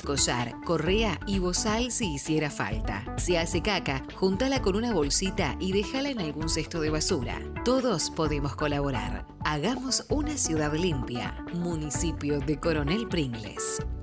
collar, correa y bozal si hiciera falta. Si hace caca, júntala con una bolsita y déjala en algún cesto de basura. Todos podemos colaborar. Hagamos una ciudad limpia. Municipio de Coronel Pringles.